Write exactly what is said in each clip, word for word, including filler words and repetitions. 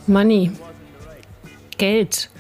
Money, Geld.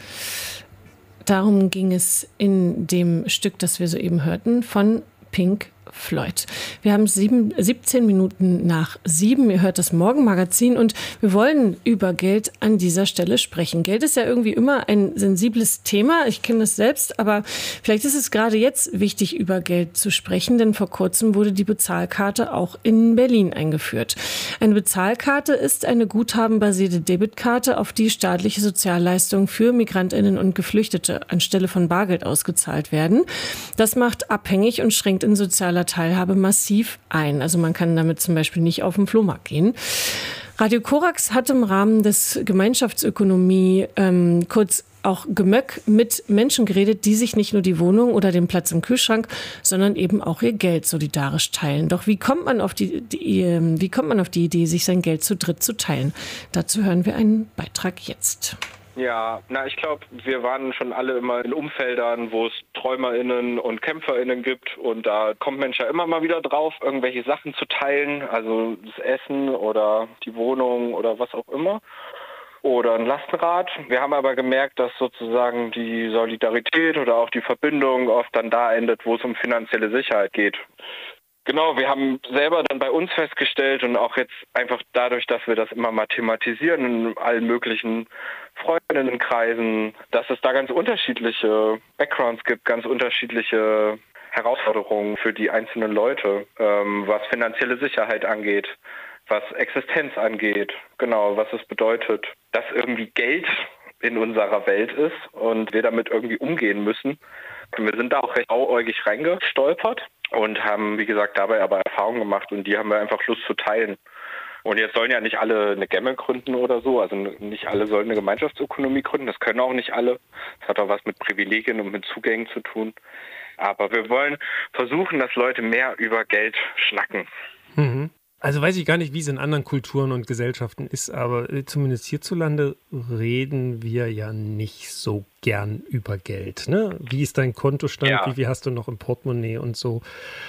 Darum ging es in dem Stück, das wir soeben hörten, von Pink Floyd. Wir haben sieben, siebzehn Minuten nach sieben. Ihr hört das Morgenmagazin und wir wollen über Geld an dieser Stelle sprechen. Geld ist ja irgendwie immer ein sensibles Thema. Ich kenne das selbst, aber vielleicht ist es gerade jetzt wichtig, über Geld zu sprechen, denn vor kurzem wurde die Bezahlkarte auch in Berlin eingeführt. Eine Bezahlkarte ist eine guthabenbasierte Debitkarte, auf die staatliche Sozialleistungen für MigrantInnen und Geflüchtete anstelle von Bargeld ausgezahlt werden. Das macht abhängig und schränkt in sozialer Teilhabe massiv ein. Also man kann damit zum Beispiel nicht auf den Flohmarkt gehen. Radio Korax hat im Rahmen des Gemeinschaftsökonomie, ähm, kurz auch Gemöck, mit Menschen geredet, die sich nicht nur die Wohnung oder den Platz im Kühlschrank, sondern eben auch ihr Geld solidarisch teilen. Doch wie kommt man auf die, die, wie kommt man auf die Idee, sich sein Geld zu dritt zu teilen? Dazu hören wir einen Beitrag jetzt. Ja, na, ich glaube, wir waren schon alle immer in Umfeldern, wo es TräumerInnen und KämpferInnen gibt und da kommt Mensch ja immer mal wieder drauf, irgendwelche Sachen zu teilen, also das Essen oder die Wohnung oder was auch immer oder ein Lastenrad. Wir haben aber gemerkt, dass sozusagen die Solidarität oder auch die Verbindung oft dann da endet, wo es um finanzielle Sicherheit geht. Genau, wir haben selber dann bei uns festgestellt und auch jetzt einfach dadurch, dass wir das immer mal thematisieren in allen möglichen Freundinnenkreisen, dass es da ganz unterschiedliche Backgrounds gibt, ganz unterschiedliche Herausforderungen für die einzelnen Leute, ähm, was finanzielle Sicherheit angeht, was Existenz angeht, genau, was es bedeutet, dass irgendwie Geld in unserer Welt ist und wir damit irgendwie umgehen müssen. Wir sind da auch recht auäugig reingestolpert und haben, wie gesagt, dabei aber Erfahrungen gemacht und die haben wir einfach Lust zu teilen. Und jetzt sollen ja nicht alle eine Gemme gründen oder so, also nicht alle sollen eine Gemeinschaftsökonomie gründen, das können auch nicht alle. Das hat auch was mit Privilegien und mit Zugängen zu tun. Aber wir wollen versuchen, dass Leute mehr über Geld schnacken. Mhm. Also weiß ich gar nicht, wie es in anderen Kulturen und Gesellschaften ist, aber zumindest hierzulande reden wir ja nicht so gern über Geld. Ne? Wie ist dein Kontostand? Ja. Wie viel hast du noch im Portemonnaie und so?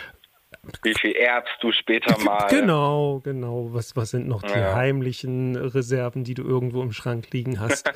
Wie viel erbst du später mal? Genau, genau. Was, was sind noch die Ja. heimlichen Reserven, die du irgendwo im Schrank liegen hast?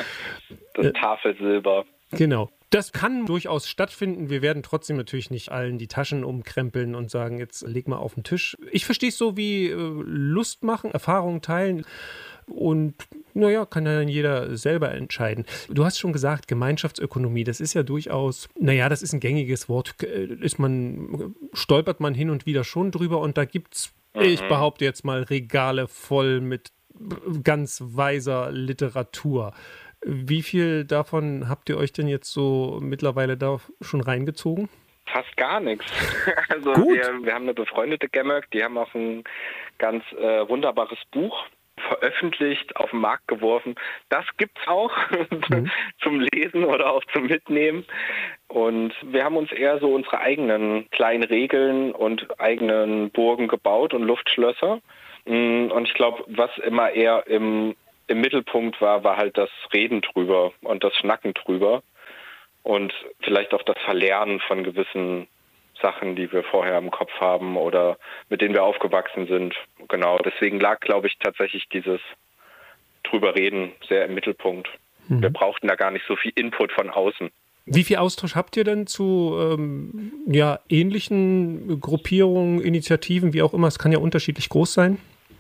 Das Äh, Tafelsilber. Genau. Das kann durchaus stattfinden. Wir werden trotzdem natürlich nicht allen die Taschen umkrempeln und sagen, jetzt leg mal auf den Tisch. Ich verstehe es so wie äh, Lust machen, Erfahrungen teilen und naja, kann dann jeder selber entscheiden. Du hast schon gesagt, Gemeinschaftsökonomie, das ist ja durchaus, naja, das ist ein gängiges Wort, ist man, stolpert man hin und wieder schon drüber und da gibt's, mhm. ich behaupte jetzt mal, Regale voll mit ganz weiser Literatur. Wie viel davon habt ihr euch denn jetzt so mittlerweile da schon reingezogen? Fast gar nichts. Also Gut. wir, wir haben eine befreundete Gemöck, die haben auch ein ganz äh, wunderbares Buch veröffentlicht, auf den Markt geworfen. Das gibt's auch mhm. zum Lesen oder auch zum Mitnehmen. Und wir haben uns eher so unsere eigenen kleinen Regeln und eigenen Burgen gebaut und Luftschlösser. Und ich glaube, was immer eher im Im Mittelpunkt war, war halt das Reden drüber und das Schnacken drüber und vielleicht auch das Verlernen von gewissen Sachen, die wir vorher im Kopf haben oder mit denen wir aufgewachsen sind. Genau, deswegen lag, glaube ich, tatsächlich dieses drüber reden sehr im Mittelpunkt. Mhm. Wir brauchten da gar nicht so viel Input von außen. Wie viel Austausch habt ihr denn zu ähm, ja, ähnlichen Gruppierungen, Initiativen, wie auch immer? Es kann ja unterschiedlich groß sein.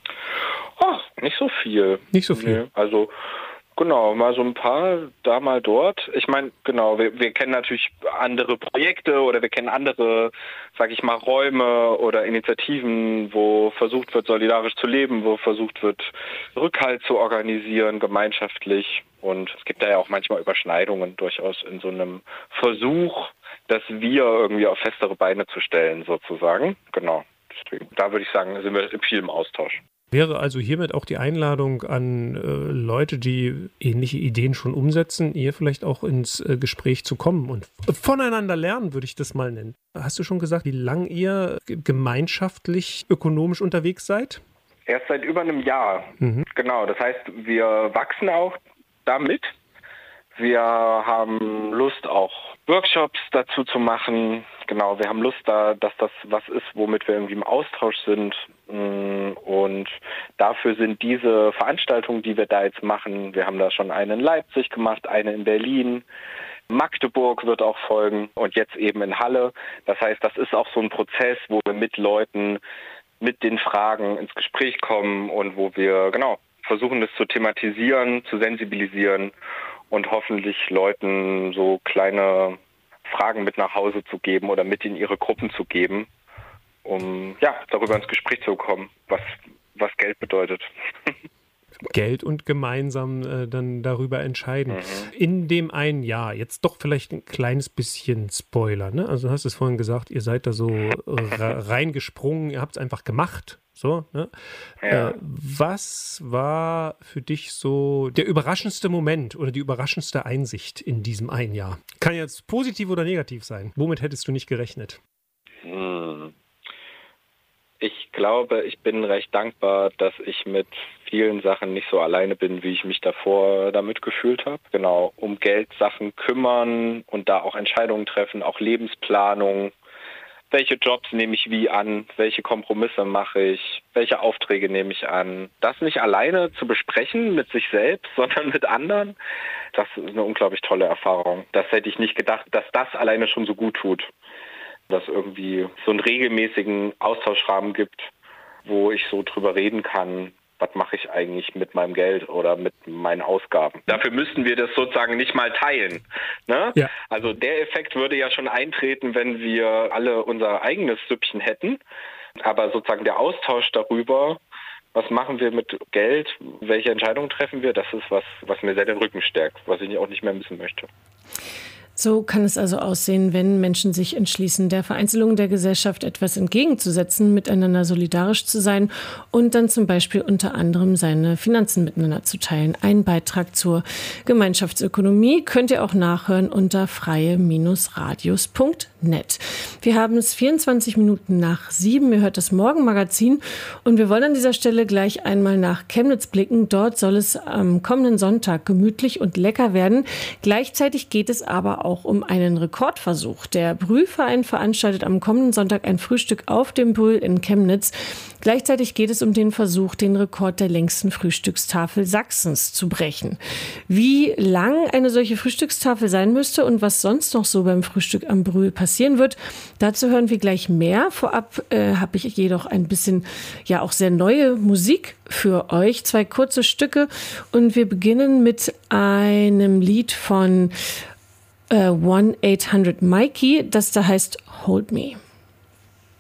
Oh, nicht so viel. Nicht so viel. Nee, also genau, mal so ein paar da, mal dort. Ich meine, genau, wir, wir kennen natürlich andere Projekte oder wir kennen andere, sag ich mal, Räume oder Initiativen, wo versucht wird, solidarisch zu leben, wo versucht wird, Rückhalt zu organisieren, gemeinschaftlich. Und es gibt da ja auch manchmal Überschneidungen durchaus in so einem Versuch, das Wir irgendwie auf festere Beine zu stellen, sozusagen. Genau. Deswegen, da würde ich sagen, sind wir viel im Austausch. Wäre also hiermit auch die Einladung an äh, Leute, die ähnliche Ideen schon umsetzen, ihr vielleicht auch ins äh, Gespräch zu kommen und voneinander lernen, würde ich das mal nennen. Hast du schon gesagt, wie lange ihr gemeinschaftlich, ökonomisch unterwegs seid? Erst seit über einem Jahr. Mhm. Genau, das heißt, wir wachsen auch damit. Wir haben Lust, auch Workshops dazu zu machen, Genau, wir haben Lust da, dass das was ist, womit wir irgendwie im Austausch sind. Und dafür sind diese Veranstaltungen, die wir da jetzt machen, wir haben da schon eine in Leipzig gemacht, eine in Berlin, Magdeburg wird auch folgen und jetzt eben in Halle. Das heißt, das ist auch so ein Prozess, wo wir mit Leuten, mit den Fragen ins Gespräch kommen und wo wir genau versuchen, das zu thematisieren, zu sensibilisieren und hoffentlich Leuten so kleine Fragen mit nach Hause zu geben oder mit in ihre Gruppen zu geben, um ja darüber ins Gespräch zu kommen, was, was Geld bedeutet. Geld und gemeinsam äh, dann darüber entscheiden. Mhm. In dem einen Jahr, jetzt doch vielleicht ein kleines bisschen Spoiler, ne? Also du hast es vorhin gesagt, ihr seid da so ra- reingesprungen, ihr habt es einfach gemacht. So, ne? Ja. Äh, was war für dich so der überraschendste Moment oder die überraschendste Einsicht in diesem einen Jahr? Kann jetzt positiv oder negativ sein. Womit hättest du nicht gerechnet? Hm. Ich glaube, ich bin recht dankbar, dass ich mit vielen Sachen nicht so alleine bin, wie ich mich davor damit gefühlt habe. Genau, um Geldsachen kümmern und da auch Entscheidungen treffen, auch Lebensplanung. Welche Jobs nehme ich wie an? Welche Kompromisse mache ich? Welche Aufträge nehme ich an? Das nicht alleine zu besprechen mit sich selbst, sondern mit anderen, das ist eine unglaublich tolle Erfahrung. Das hätte ich nicht gedacht, dass das alleine schon so gut tut. Dass irgendwie so einen regelmäßigen Austauschrahmen gibt, wo ich so drüber reden kann, was mache ich eigentlich mit meinem Geld oder mit meinen Ausgaben. Dafür müssten wir das sozusagen nicht mal teilen. Ne? Ja. Also der Effekt würde ja schon eintreten, wenn wir alle unser eigenes Süppchen hätten. Aber sozusagen der Austausch darüber, was machen wir mit Geld, welche Entscheidungen treffen wir, das ist was, was mir sehr den Rücken stärkt, was ich auch nicht mehr missen möchte. So kann es also aussehen, wenn Menschen sich entschließen, der Vereinzelung der Gesellschaft etwas entgegenzusetzen, miteinander solidarisch zu sein und dann zum Beispiel unter anderem seine Finanzen miteinander zu teilen. Ein Beitrag zur Gemeinschaftsökonomie könnt ihr auch nachhören unter freie Radios punkt net. Wir haben es vierundzwanzig Minuten nach sieben. Ihr hört das Morgenmagazin und wir wollen an dieser Stelle gleich einmal nach Chemnitz blicken. Dort soll es am kommenden Sonntag gemütlich und lecker werden. Gleichzeitig geht es aber auch um einen Rekordversuch. Der Brühlverein veranstaltet am kommenden Sonntag ein Frühstück auf dem Brühl in Chemnitz. Gleichzeitig geht es um den Versuch, den Rekord der längsten Frühstückstafel Sachsens zu brechen. Wie lang eine solche Frühstückstafel sein müsste und was sonst noch so beim Frühstück am Brühl passieren wird, dazu hören wir gleich mehr. Vorab äh, habe ich jedoch ein bisschen, ja auch sehr neue Musik für euch. Zwei kurze Stücke und wir beginnen mit einem Lied von one eight hundred Mikey, das da heißt Hold Me.